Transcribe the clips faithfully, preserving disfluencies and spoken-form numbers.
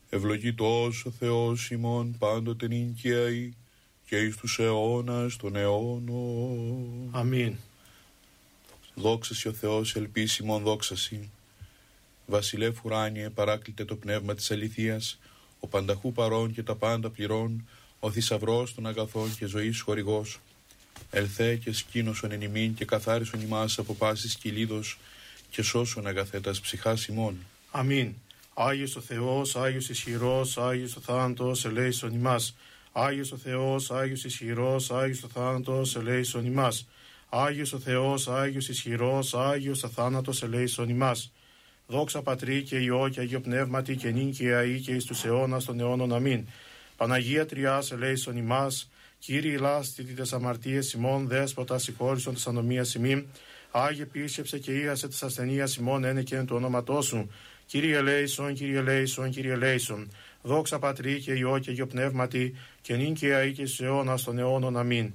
Ευλογητός ο Θεός ημών πάντοτε νυν και αεί και εις τους αιώνας των αιώνων. Αμήν. Δόξασι ο Θεός, ελπίσιμον δόξασι. Βασιλεύ ουράνιε, παράκλητε το πνεύμα της αληθείας, ο πανταχού παρών και τα πάντα πληρών, ο θησαυρός των αγαθών και ζωής χορηγός. Ελθέ και σκήνωσον εν ημίν και καθάρισον ημάς από πάσης κυλίδος και σώσον αγαθέτας ψυχάς ημών. Αμήν. Άγιος ο Θεός, Άγιος ισχυρός, Άγιος ο θάνατος, ελέησον ημάς. Άγιος ο Θεός, Άγιος ισχυρός, Άγιος ο θάνατος, ελέησον ημάς. Άγιος ο Θεός, Άγιος ισχυρός, Άγιος ο θάνατος, ελέησον ημάς. Δόξα Πατρί και Υιό και Αγίο Πνεύματι και νυν και αεί και εις τους αιώνας των αιώνων. Αμήν. Παναγία Τριάς, ελέησον ημάς. Κύριε ηλάστητη τες αμαρτίες ημών, Δέσποτα συγχώρησον τες ανομίας ημίν. Άγιε πίστεψε και ίασε τες ασθενείας ημών, ένεκεν του ονόματός σου. Κύριε ελέησον, Κύριε ελέησον, Κύριε ελέησον. Δόξα Πατρί και Υιό και Αγίο Πνεύματι και νυν και αεί και στους αιώνας των αιώνων. Αμήν.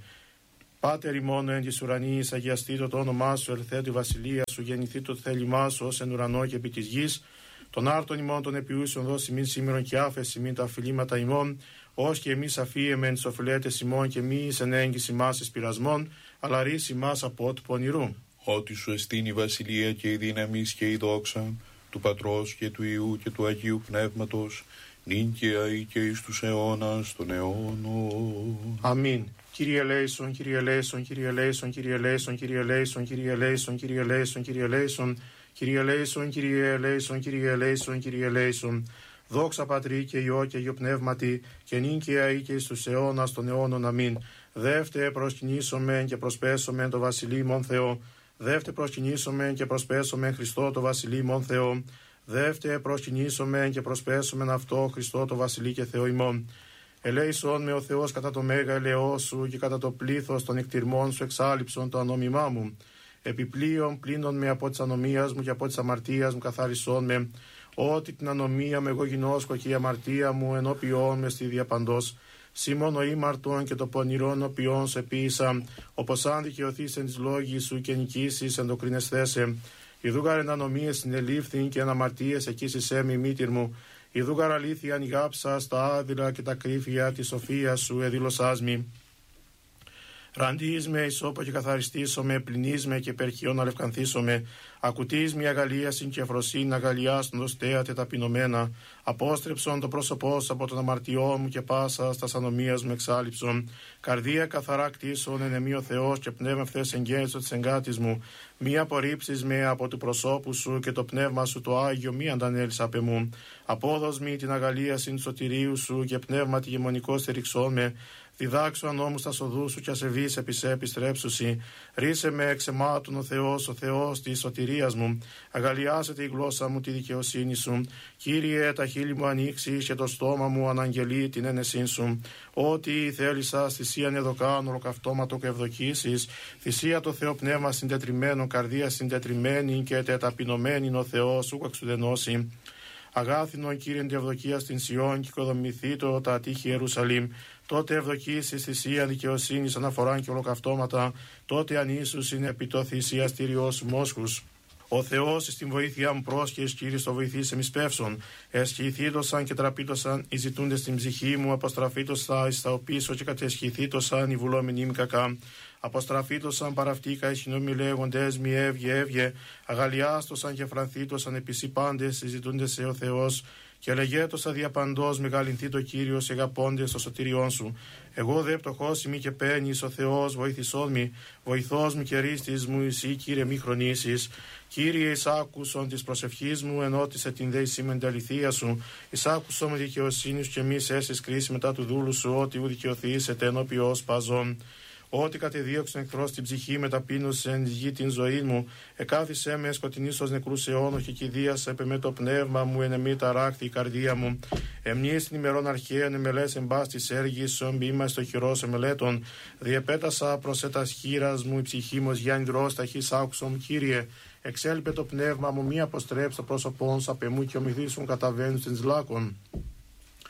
Πάτερ ημών εν της ουρανής, αγιαστήτω το όνομά σου, ελθέτω η βασιλεία σου, γεννηθήτω το θέλημά σου ως εν ουρανό και επί της γης. Τον άρτον ημών των επιούσεων δώσει μην σήμερον και άφεση μην τα αφιλήματα ημών, ως και εμείς αφίεμεν τις οφειλέτες ημών και μη εις εν έγκυση μας εις πειρασμών, αλλά ρίση μας από του πονηρού. Ότι σου εστίν η βασιλεία και η δύναμη και η δόξα του Πατρός και του Υιού και του Αγίου Πνεύματος, νυν και αεί και εις τους αιώνας των αιώνων. Αμήν. Κύριε ελέησον, Κύριε ελέησον, Κύριε ελέησον, Κύριε ελέησον, Κύριε ελέησον, Κύριε ελέησον, Κύριε ελέησον, Κύριε ελέησον, Κύριε ελέησον, Κύριε ελέησον, Κύριε ελέησον, Κύριε ελέησον. Δόξα Πατρί και Υιό και Αγίο Πνεύματι και νυν και αεί και εις τους αιώνας των αιώνων. Αμήν. Δεύτε προσκυνήσομεν και προσπέσομεν το Βασιλεί μον Θεό. Δεύτε προσκυνήσομεν και προσπέσομεν Χριστό το Βασιλεί μον Θεό. Δεύτε προσκυνήσομεν και προσπέσομεν αυτό Χριστό το Βασιλεί και Θεό ημών. Ελέησον με ο Θεός κατά το μέγα ελαιό σου και κατά το πλήθος των εκτιρμών σου εξάλειψον το ανόμημά μου. Επιπλέον πλύνον με από της ανομίας μου και από της αμαρτίας μου καθάρισόν με. Ότι την ανομία με εγώ γινώσκω και η αμαρτία μου ενώπιόν με στη διαπαντός. Σίμων ο ήμαρτον και το πονηρόν ενώπιόν σε ποίησα, όπως αν δικαιωθείς εν της λόγης σου και νικήσεις εν το κρινεσθέσε. Ιδούγαρ εν ανομίες συνελήφθην και εν αμαρτίες εκείσισέ μη μήτηρ μου. Ιδούγαρ αλήθεια ανοιγάψα στα άδειρα και τα κρύφια της σοφίας σου εδήλωσάς μη. Ραντείς με ισόπο και καθαριστήσομαι, πλυνείς με και περχιόν αλευκανθήσομαι. Ακουτείς με αγαλίασιν και αφροσύν, αγαλιάστον το στέατε ταπεινωμένα. Απόστρεψον το πρόσωπό σου από τον αμαρτιό μου και πάσα στα ανομίας μου εξάλειψον. Καρδία καθαρά κτίσον εν εμή ο Θεός και πνεύμα ευθές εγγέννησο της εγκάτης μου. Μη απορρίψεις με από του προσώπου σου και το πνεύμα σου το Άγιο μη αντανέλεις απ' εμού. Απόδος μη την αγαλίασιν σωτηρίου σου και πνεύμα τη γεμονικό στηριξόν με. Διδάξου αν όμως τα σοδού σου και ασεβείς επί σε επιστρέψουσι. Ρίσε με εξαιμάτων ο Θεός, ο Θεός της σωτηρίας μου. Αγαλιάσετε η γλώσσα μου τη δικαιοσύνη σου. Κύριε, τα χείλη μου ανοίξεις και το στόμα μου αναγγελεί την ένεσή σου. Ό,τι θέλησα θυσίαν εδωκάν ολοκαυτώματο και ευδοκίσεις. Θυσία το Θεό πνεύμα συντετριμένο, καρδία συντετριμένη και τεταπεινωμένη ο Θεός σου εξουδενώσει. Αγάθινον Κύριε τη ευδοκία στην Σιών και οικοδομηθεί το τα τείχη Ιερουσαλήμ. Τότε ευδοκίσει θυσία δικαιοσύνη αναφοράν και ολοκαυτώματα. Τότε ανήσους είναι επί το θυσιαστήριό σου μόσχους. Ο Θεός στην βοήθειά μου πρόσχες, Κύριε, στο βοηθήσει εμείς πεύσον. Εσχηθήτωσαν και τραπήτωσαν οι ζητούντες στην ψυχή μου, αποστραφήτωσα εις τα οπίσω και κατεσχηθήτωσαν οι βουλόμενοι μη κακά. Αποστραφήτωσαν παραυτήκα οι συγνώμοι λέγοντες μη έβγε έβγε. Αγαλιάστωσαν και φρανθήτωσαν επισή πάντες συζητούντες σε ο Θεός. Και λεγέτωσα διαπαντός μεγαλυνθεί το Κύριος εγαπώντες στο σωτήριόν σου. Εγώ δε πτωχός ημί και παίρνεις ο Θεός βοήθησόν μη, βοηθός μου και ρίστης μου εσύ Κύριε μη χρονίσεις. Κύριε εισάκουσον της προσευχής μου ενώτισε την δέησή με αληθεία σου. Εισάκουσον με δικαιοσύνη σου και μη σέσεις κρίση μετά του δούλου σου ότι ου δικαιωθήσετε ενώπιος παζών. Ότι κατεδίωξε εχθρό στην ψυχή με ταπείνωσε εν γη την ζωή μου. Εκάθισε με σκοτεινής ως νεκρούς αιώνων και κηδίασε επί με το πνεύμα μου εν εμή ταράκτη η καρδία μου. Εμνείς την ημερών αρχαίων εμελές εμπάς της έργης σου εμπήμα στο χειρός εμελέτων. Διεπέτασα προς ετας χείρας μου η ψυχή μου ως γιάννη δρός ταχύς άκουσον Κύριε. Εξέλιπε το πνεύμα μου μη αποστρέψει το πρόσωπόν σου απ' εμού και ομηθήσουν καταβαίνουν στην λάκων.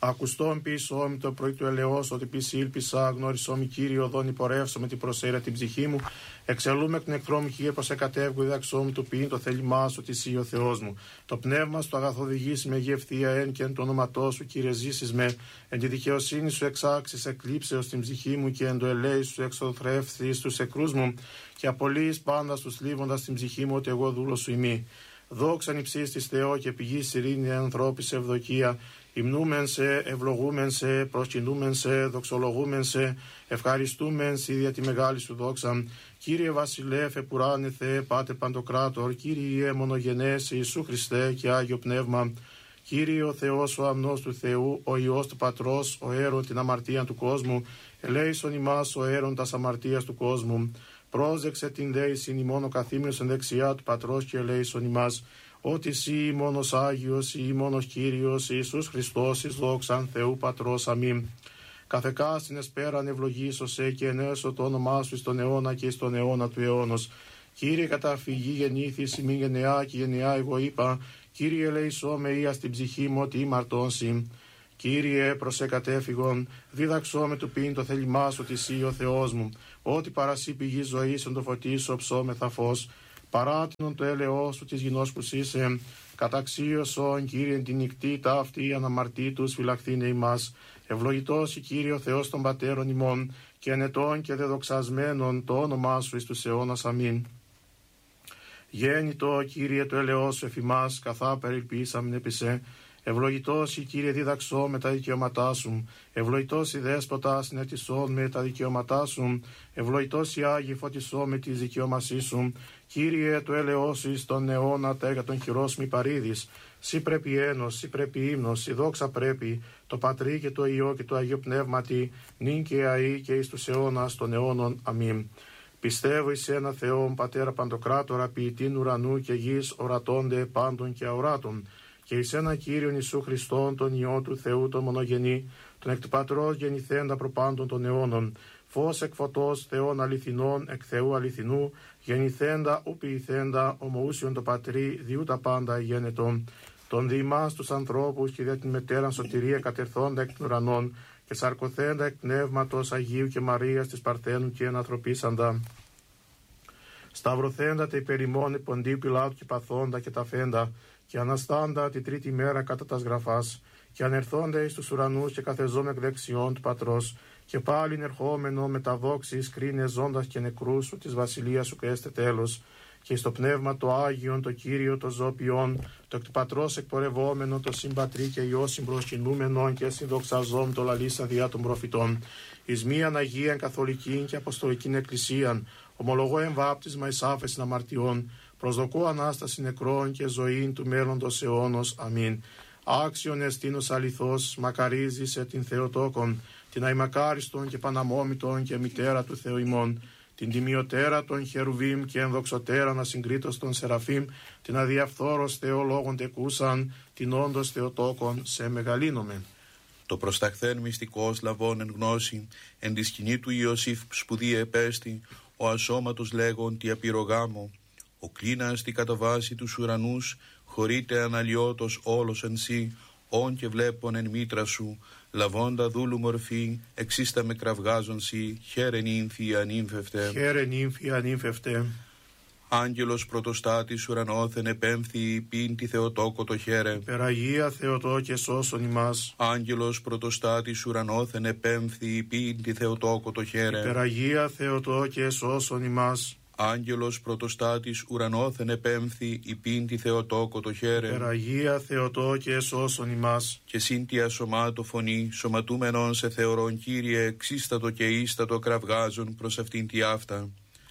Ακουστών πίσω με το πρωί του ελαιός, ότι πισή ήλπισα, γνώρισό μη Κύριο, οδόν υπορεύσω με την προσέρα την ψυχή μου. Εξελούμε εκ των εχθρών μου, Κύριε, πως εκατεύγω, διδαξώ μου το ποιήν το θέλημά σου, ότι εσύ ο Θεός μου. Το πνεύμα σου το αγαθοδηγήσει με γευθεία εν και εν το όνοματό σου, Κύριε, ζήσεις με. Εν τη δικαιοσύνη σου εξάξεις εκλείψεως την ψυχή μου και εν το ελέη σου εξωθρεύθεις τους εκρούς μου και απολύεις πάντα στους λίβοντας την ψυχή μου, ότι εγώ δούλος σου ημί. Δόξαν υψίστης Θεό και πηγής ειρήνη ανθρώπης ευδοκία. Υμνούμεν σε, ευλογούμεν σε, προσκυνούμεν σε, δοξολογούμεν σε, ευχαριστούμεν σε δια τη μεγάλη σου δόξα. Κύριε Βασιλεύ, επουράνε Θεέ, Πάτερ Παντοκράτορ, Κύριε μονογενές Ιησού Χριστέ και Άγιο Πνεύμα. Κύριε ο Θεός, ο αμνός του Θεού, ο Υιός του Πατρός, ο αίρον την αμαρτία του κόσμου, ελέησον ημάς ο αίρον τας αμαρτίας του κόσμου. Πρόσδεξε την δέησιν ημών ο καθήμενος εν δεξιά του Πατρός και ελέησον ημάς. Ότι εσύ μόνος Άγιος, ή μόνος Κύριος, Ιησούς Χριστός, εις δόξαν Θεού Πατρός, αμήν. Καθεκάστην εσπέραν ευλογήσωσε και ενέσω το όνομά σου εις τον αιώνα και εις τον αιώνα του αιώνος. Κύριε καταφυγή γεννήθης ημί γενεά και γενεά εγώ είπα, Κύριε ελέησό με ία στην ψυχή μου ότι ημαρτώνσι. Κύριε προσεκατέφυγον, δίδαξό με του πίν το θέλημά σου ότι εσύ ο Θεός μου, ότι παρασύ πηγή ζωής εν το φωτίσω ψώμεθα φως. Παράτηνον το έλεό σου της γινός που είσαι, καταξίωσον Κύριε την νυχτή ταύτη αναμαρτήτους φυλαχθήνε ημάς. Ευλογητός η Κύριε ο Θεός των πατέρων ημών και ενετών και δεδοξασμένων το όνομά σου εις τους αιώνας, αμήν. Γέννητο Κύριε το έλεό σου εφ' ημάς, καθά περιποιήσαμεν επί σε. Ευλογητός η Κύριε δίδαξό με τα δικαιώματά σου. Ευλογητός η Δέσποτα συνετισών με τα δικαιώματά σου. Ευλογητός η Άγιοι φωτισό με τη δικαιώμασή σου. Κύριε το έλεό σου εις τον αιώνα τέγα των χειρός μη παρήδης. Σύ πρέπει ένος, σύ πρέπει ύμνος, σύ δόξα πρέπει, το Πατρί και το Υιό και το Αγίο Πνεύματι, νυν και αεί και εις τους αιώνας των αιώνων. Αμήν. Πιστεύω εις ένα Θεόν, Πατέρα Παντοκράτορα, ποιητήν ουρανού και γης, ορατώνται πάντων και αοράτων. Και εις ένα Κύριον Ιησού Χριστόν, τον Υιό του Θεού, τον μονογενή, τον εκ του Πατρός γεννηθέντα προπάντων των αιώνων, φως εκ φωτός Θεών αληθινών, εκ Θεού αληθινού, γεννηθέντα ου ποιηθέντα, ομοούσιον το Πατρί, διού τα πάντα γένετον. Τον διημάς τους ανθρώπους και δια την μετέραν σωτηρία κατερθόντα εκ των ουρανών, και σαρκωθέντα εκ πνεύματος Αγίου και Μαρίας της Παρθένου και ενανθρωπίσαντα. Σταυρωθέντα τα υπερημών Ποντίου Πιλάτου και παθόντα και τα φέντα, και αναστάντα τη τρίτη μέρα κατά τας γραφάς, και ανερθόντα εις τους ουρανούς και καθεζόμαι εκ δεξιών του Πατρός, και πάλιν ερχόμενο με τα δόξης κρίνε ζώντας και νεκρούς σου της βασιλείας σου και έστε τέλος, και στο πνεύμα το Άγιον, το Κύριο, το ζώπιον, το εκ του Πατρός εκπορευόμενο, το συμπατρί και Υιό συμπροσκυνούμενον και συνδοξαζόμ το λαλίσα διά των προφητών, εις μίαν Αγίαν Καθολικήν και Αποστολικήν Εκκλησίαν, ομολογώ εμβάπτισμα εις άφεσιν αμαρτιών, προσδοκώ Ανάσταση νεκρών και ζωήν του μέλλοντος αιώνος. Αμήν. Άξιον εστίνος αληθώς, μακαρίζησε την Θεοτόκον, την αημακάριστον και παναμόμητον και μητέρα του Θεού ημών, την τιμιωτέρα των χερουβίμ και ενδοξωτέρα να συγκρίτως των σεραφείμ, την αδιαφθόρος Θεολόγων τεκούσαν, την όντως Θεοτόκον σε μεγαλύνομεν. Το προσταχθέν μυστικός λαβών εν γνώση, εν τη σκηνή του Ιωσήφ σπουδή επέστη, ο ασώματος λέγον τι απειρογάμο, ο κλίνας τι καταβάσει τους ουρανούς, χωρίτε αναλιώτος όλος εν σύ, όν και βλέπον εν μήτρα σου, λαβώντα δούλου μορφή, εξίστα με κραυγάζον σύ, χαίρε νύμφη ανήμφευτε. Χαίρε νύμφη ανήμφευτε. Άγγελος πρωτοστάτης ουρανόθεν επέμφθη, πίν τη Θεοτόκο το χαίρε. Περαγία Θεοτόκε σώσον ημάς. Άγγελος πρωτοστάτης ουρανόθεν επέμφθη, πίν τη Θεοτόκο το χαίρε. Περαγία Θεοτόκε σώσον ημάς. Άγγελος πρωτοστάτης ουρανόθεν επέμφθη, υπήν τη Θεοτόκο το χαίρε. Περαγία Θεοτόκε σώσον ημάς. Και σύν τη ασωμάτω φωνή, σωματούμενον σε θεωρών Κύριε, εξίστατο και ίστατο κραυγάζουν προς αυτήν τη αυτά.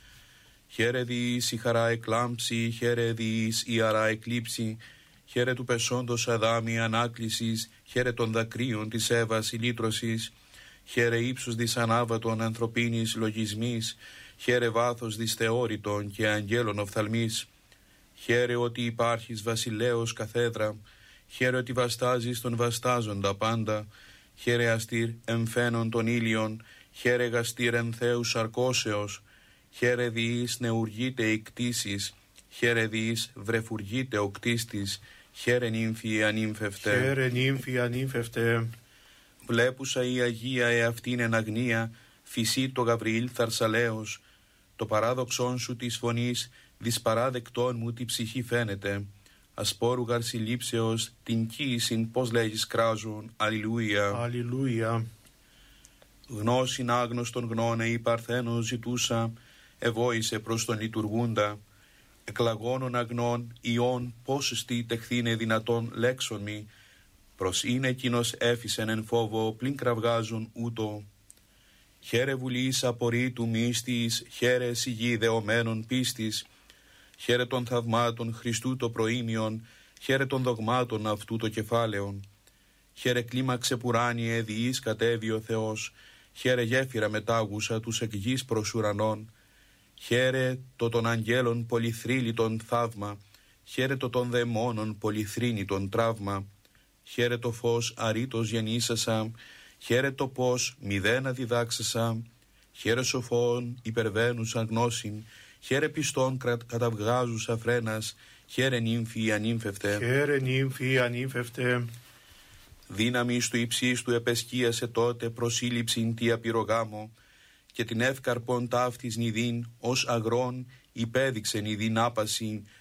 Χαίρε διείς η χαρά εκλάμψη, χαίρε διείς η αρά εκλείψη, χαίρε του πεσόντος Αδάμι ανάκλησης, χαίρε των δακρύων της Εύας η λύτρωσης, χαίρε ύψους δις ανάβατον ανθρωπίνης λογισμής, χαίρε βάθος δις θεώρητον και αγγέλων οφθαλμής, χαίρε ότι υπάρχεις βασιλέος καθέδρα, χαίρε ότι βαστάζεις τον βαστάζοντα πάντα, χαίρε αστήρ εμφαίνων των ήλιων, χαίρε γαστήρ εν Θεού σαρκώσεως, χαίρε διείς νεουργείται η κτήσης, χαίρε διείς βρεφουργείται ο κτίστης, χαίρε νύμφη ανήμφευτε. Χαίρε νύμφη ανήμφευτε. Εκβλέπουσα η Αγία εαυτήν εν αγνία, φυσί το Γαβριήλ θαρσαλέος, το παράδοξόν σου της φωνής, δυσπαράδεκτόν μου τη ψυχή φαίνεται, ασπόρου γαρσιλήψεως την κοίησιν πως λέγεις κράζουν, αλληλούια. Αλληλούια. Γνώσιν άγνωστον γνώνε η παρθένος ζητούσα, εβόησε προς τον λειτουργούντα, εκλαγώνων αγνών ιών πόσους τι τεχθήνε δυνατόν λέξον μη, προς είναι εκείνος έφυσεν εν φόβο πλην κραυγάζουν ούτω. Χαίρε βουλής απορρίτου μίστης, χαίρε σιγή δεωμένων πίστης, χαίρε των θαυμάτων Χριστού το προήμιον, χαίρε των δογμάτων αυτού το κεφάλαιον. Χαίρε κλίμαξε πουράνιε διείς κατέβη ο Θεός, χαίρε γέφυρα μετάγουσα τους εκ γης προς ουρανών. Χαίρε το των αγγέλων πολυθρύλιτον θαύμα, χαίρε το των δαιμόνων πολυθρύνητον τραύμα. Χαίρε το φως αρήτως γεννήσασα, χαίρε το πως μηδένα διδάξασα, χαίρε σοφών υπερβαίνουσα γνώσιν, χαίρε πιστών καταβγάζουσα φρένας, χαίρε νύμφη ανύμφευτε. Χαίρε νύμφη ανύμφευτε. Δύναμη του υψίστου επεσκίασε τότε προσήλυψην τι απειρογάμο, και την εύκαρπον ταύτης νηδίν ως αγρόν υπέδειξεν ηδίν άπασιν